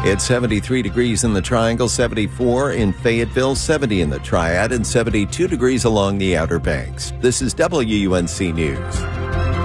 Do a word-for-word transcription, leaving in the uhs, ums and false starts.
It's seventy-three degrees in the Triangle, seventy-four in Fayetteville, seventy in the Triad, and seventy-two degrees along the Outer Banks. This is W U N C News.